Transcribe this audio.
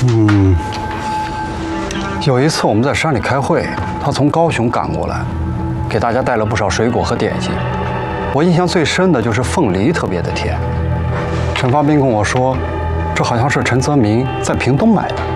有一次我们在山里开会，他从高雄赶过来，给大家带了不少水果和点心。我印象最深的就是凤梨特别的甜。陈发斌跟我说，这好像是陈泽民在屏东买的。